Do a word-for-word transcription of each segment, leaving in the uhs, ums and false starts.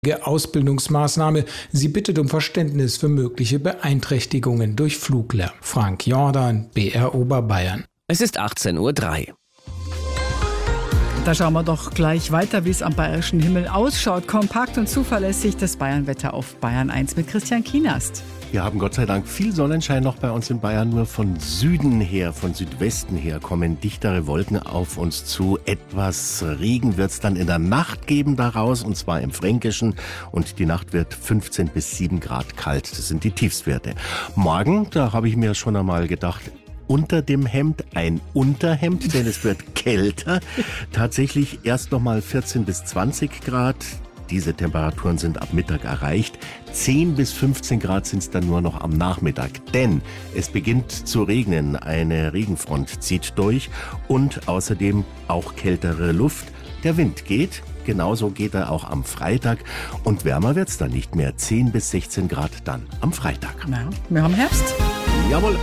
Ausbildungsmaßnahme. Sie bittet um Verständnis für mögliche Beeinträchtigungen durch Fluglärm. Frank Jordan, B R Oberbayern. Es ist achtzehn Uhr drei. Da schauen wir doch gleich weiter, wie es am bayerischen Himmel ausschaut. Kompakt und zuverlässig das Bayernwetter auf Bayern eins mit Christian Kienast. Wir haben Gott sei Dank viel Sonnenschein noch bei uns in Bayern. Nur von Süden her, von Südwesten her kommen dichtere Wolken auf uns zu. Etwas Regen wird es dann in der Nacht geben daraus, und zwar im Fränkischen. Und die Nacht wird fünfzehn bis sieben Grad kalt. Das sind die Tiefstwerte. Morgen, da habe ich mir schon einmal gedacht, unter dem Hemd ein Unterhemd, denn es wird kälter. Tatsächlich erst noch mal vierzehn bis zwanzig Grad. Diese Temperaturen sind ab Mittag erreicht. zehn bis fünfzehn Grad sind es dann nur noch am Nachmittag. Denn es beginnt zu regnen. Eine Regenfront zieht durch und außerdem auch kältere Luft. Der Wind geht. Genauso geht er auch am Freitag. Und wärmer wird es dann nicht mehr. zehn bis sechzehn Grad dann am Freitag. Na, wir haben Herbst. Jawohl.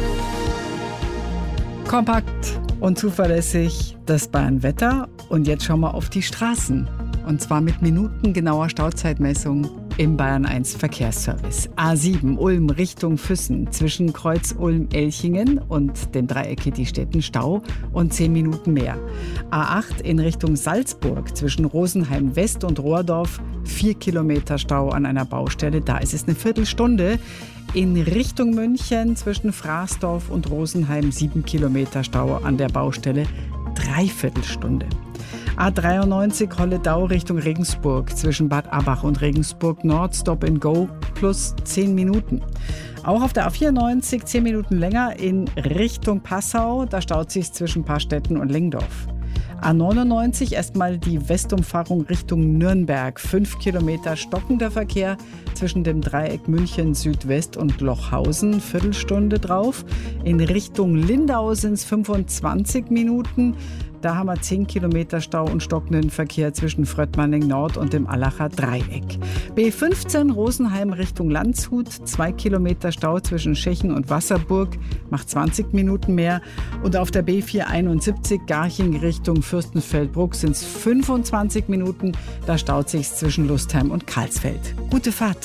Kompakt und zuverlässig das Bayernwetter. Und jetzt schauen wir auf die Straßen. Und zwar mit minutengenauer Stauzeitmessung im Bayern eins Verkehrsservice. A sieben Ulm Richtung Füssen zwischen Kreuz Ulm-Elchingen und dem Dreieck Kitti-Stetten Stau und zehn Minuten mehr. A acht in Richtung Salzburg zwischen Rosenheim West und Rohrdorf vier Kilometer Stau an einer Baustelle. Da ist es eine Viertelstunde. In Richtung München zwischen Fraßdorf und Rosenheim sieben Kilometer Stau an der Baustelle. Dreiviertelstunde. A dreiundneunzig Holledau Richtung Regensburg zwischen Bad Abach und Regensburg Nord Stop and Go plus zehn Minuten. Auch auf der A vierundneunzig zehn Minuten länger in Richtung Passau, da staut sich zwischen Paarstetten und Lingdorf. A neunundneunzig erstmal die Westumfahrung Richtung Nürnberg, fünf Kilometer stockender Verkehr zwischen dem Dreieck München Südwest und Lochhausen, Viertelstunde drauf. In Richtung Lindau sind es fünfundzwanzig Minuten. Da haben wir zehn Kilometer Stau und stockenden Verkehr zwischen Fröttmanning Nord und dem Allacher Dreieck. B fünfzehn Rosenheim Richtung Landshut, zwei Kilometer Stau zwischen Schechen und Wasserburg, macht zwanzig Minuten mehr. Und auf der B vierhunderteinundsiebzig Garching Richtung Fürstenfeldbruck sind es fünfundzwanzig Minuten. Da staut sich's zwischen Lustheim und Karlsfeld. Gute Fahrt!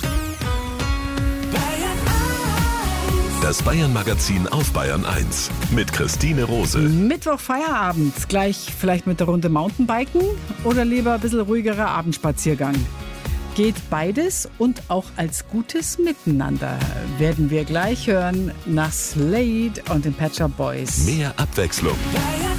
Das Bayern-Magazin auf Bayern eins mit Christine Rose. Mittwoch Feierabend, gleich vielleicht mit der Runde Mountainbiken oder lieber ein bisschen ruhigerer Abendspaziergang? Geht beides und auch als gutes Miteinander, werden wir gleich hören nach Slade und den Pet Shop Boys. Mehr Abwechslung. Bayern